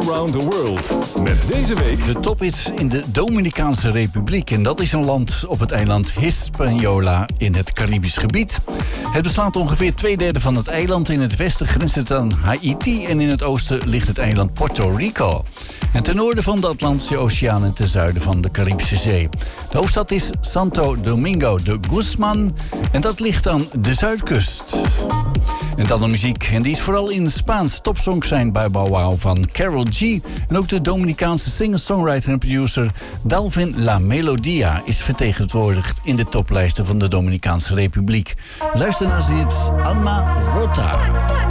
around the world. Met deze week de tophits in de Dominicaanse Republiek. En dat is een land op het eiland Hispaniola in het Caribisch gebied. Het beslaat ongeveer 2/3 van het eiland. In het westen grenst het aan Haiti en in het oosten ligt het eiland Puerto Rico. En ten noorden van de Atlantische Oceaan en ten zuiden van de Caribische Zee. De hoofdstad is Santo Domingo de Guzman en dat ligt aan de zuidkust. En dan de muziek. En die is vooral in Spaans. Topsongs zijn bij Bow Wow van Karol G. En ook de Dominicaanse singer-songwriter en producer Dalvin La Melodia is vertegenwoordigd in de toplijsten van de Dominicaanse Republiek. Luister naar dit Alma Rota.